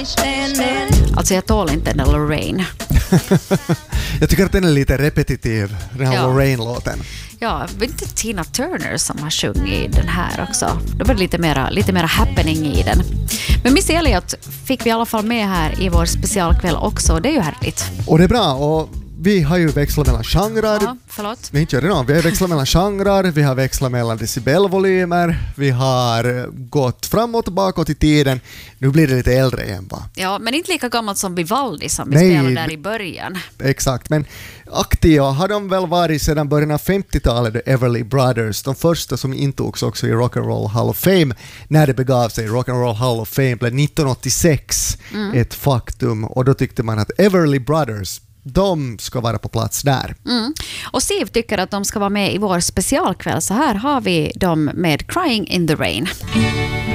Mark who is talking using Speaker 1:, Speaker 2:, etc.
Speaker 1: Alltså jag tål inte den där Lorraine.
Speaker 2: Jag tycker att den är lite repetitiv, den här Lorraine-låten.
Speaker 1: Ja, det är inte Tina Turner som har sjungit den här också. Då var det lite mera happening i den. Men Miss Elliot fick vi i alla fall med här i vår specialkväll också. Det är ju härligt.
Speaker 2: Och det är bra, och vi har ju växlat mellan genrer.
Speaker 1: Ja, förlåt.
Speaker 2: Vi har växlat mellan genrer, vi har växlat mellan decibelvolymer, vi har gått framåt och bakåt i tiden. Nu blir det lite äldre igen, va?
Speaker 1: Ja, men inte lika gammalt som Vivaldi som vi spelade där i början.
Speaker 2: Exakt, men aktiva har de väl varit sedan början av 50-talet, The Everly Brothers, de första som intogs också i Rock and Roll Hall of Fame när det begav sig. Rock and Roll Hall of Fame blev 1986 ett faktum, och då tyckte man att Everly Brothers, de ska vara på plats där.
Speaker 1: Och Siv tycker att de ska vara med i vår specialkväll, så här har vi dem med Crying in the Rain.